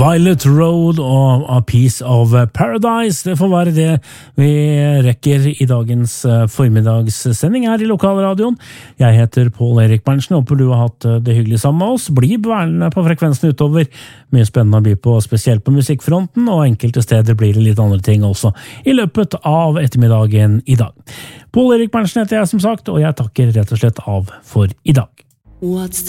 Violet Road og A Piece of Paradise. Det får være det vi rekker i dagens formiddagssending her i lokalradioen. Jeg heter Pål Erik Berntsen, håper du har hatt det hyggelig sammen med oss. Bli værende på frekvensen utover. Mye spennende å by på, spesielt på musikkfronten, og enkelte steder blir det litt andre ting også i løpet av ettermiddagen i dag. Pål Erik Berntsen heter jeg som sagt, og jeg takker rett og slett av for i dag. What's